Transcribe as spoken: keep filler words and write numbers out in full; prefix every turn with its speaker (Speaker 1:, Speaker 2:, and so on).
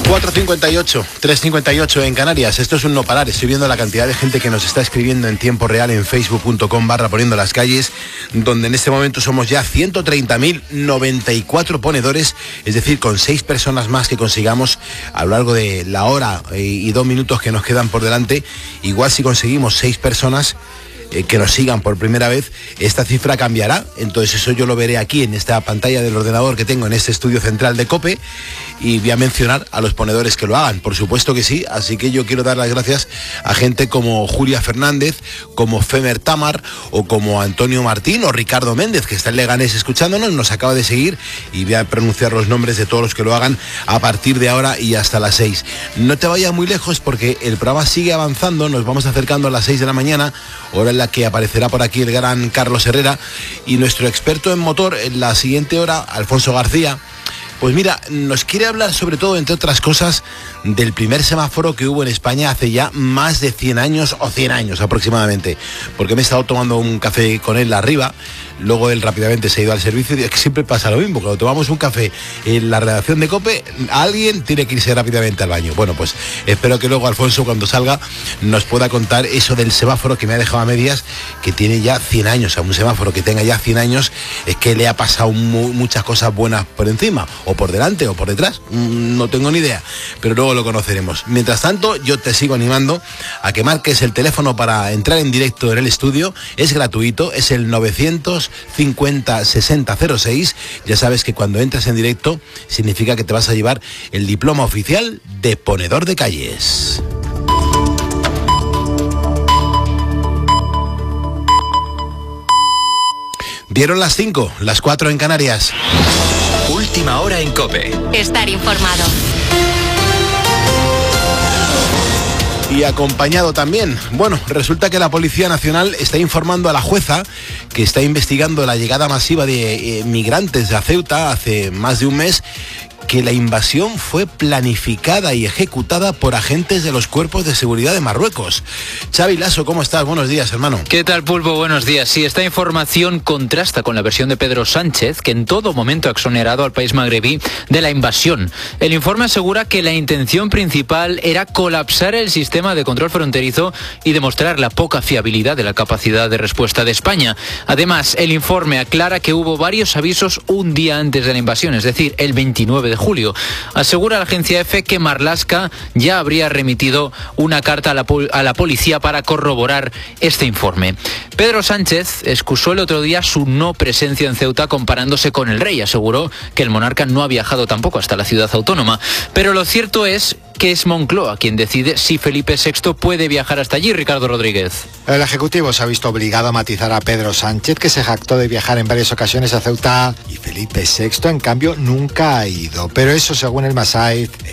Speaker 1: cuatro cincuenta y ocho, tres cincuenta y ocho en Canarias. Esto es un no parar. Estoy viendo la cantidad de gente que nos está escribiendo en tiempo real en facebook punto com barra poniendo las calles, donde en este momento somos ya ciento treinta mil noventa y cuatro ponedores, es decir, con seis personas más que consigamos a lo largo de la hora y dos minutos que nos quedan por delante. Igual si conseguimos seis personas eh, que nos sigan por primera vez, esta cifra cambiará. Entonces eso yo lo veré aquí en esta pantalla del ordenador que tengo en este estudio central de COPE, y voy a mencionar a los ponedores que lo hagan, por supuesto que sí. Así que yo quiero dar las gracias a gente como Julia Fernández, como Femer Tamar, o como Antonio Martín o Ricardo Méndez, que está en Leganés escuchándonos, nos acaba de seguir, y voy a pronunciar los nombres de todos los que lo hagan a partir de ahora y hasta las seis. No te vayas muy lejos porque el programa sigue avanzando, nos vamos acercando a las seis de la mañana, hora en la que aparecerá por aquí el gran Carlos Herrera, y nuestro experto en motor en la siguiente hora, Alfonso García. Pues mira, nos quiere hablar sobre todo, entre otras cosas, del primer semáforo que hubo en España hace ya más de cien años, o cien años aproximadamente, porque me he estado tomando un café con él arriba, luego él rápidamente se ha ido al servicio, y es que siempre pasa lo mismo, cuando tomamos un café en la redacción de COPE, alguien tiene que irse rápidamente al baño. Bueno, pues espero que luego Alfonso, cuando salga, nos pueda contar eso del semáforo que me ha dejado a medias, que tiene ya cien años. O sea, un semáforo que tenga ya cien años es que le ha pasado mu- muchas cosas buenas por encima, o por delante o por detrás, no tengo ni idea, pero luego lo conoceremos. Mientras tanto, yo te sigo animando a que marques el teléfono para entrar en directo en el estudio. Es gratuito, es el novecientos cincuenta sesenta cero seis. Ya sabes que cuando entras en directo significa que te vas a llevar el diploma oficial de ponedor de calles. Dieron las cinco, las cuatro en Canarias.
Speaker 2: Última hora en COPE.
Speaker 3: Estar informado.
Speaker 1: Y acompañado también. Bueno, resulta que la Policía Nacional está informando a la jueza que está investigando la llegada masiva de eh, migrantes a Ceuta hace más de un mes, que la invasión fue planificada y ejecutada por agentes de los cuerpos de seguridad de Marruecos. Xavi Lasso, ¿cómo estás? Buenos días, hermano.
Speaker 4: ¿Qué tal, Pulpo? Buenos días. Sí, esta información contrasta con la versión de Pedro Sánchez, que en todo momento ha exonerado al país magrebí de la invasión. El informe asegura que la intención principal era colapsar el sistema de control fronterizo y demostrar la poca fiabilidad de la capacidad de respuesta de España. Además, el informe aclara que hubo varios avisos un día antes de la invasión, es decir, el veintinueve de julio. Asegura la agencia EFE que Marlaska ya habría remitido una carta a la, a la policía para corroborar este informe. Pedro Sánchez excusó el otro día su no presencia en Ceuta comparándose con el rey. Aseguró que el monarca no ha viajado tampoco hasta la ciudad autónoma. Pero lo cierto es que es Moncloa quien decide si Felipe sexto puede viajar hasta allí. Ricardo Rodríguez.
Speaker 5: El Ejecutivo se ha visto obligado a matizar a Pedro Sánchez, que se jactó de viajar en varias ocasiones a Ceuta, y Felipe sexto, en cambio, nunca ha ido. Pero eso, según el Masaiz,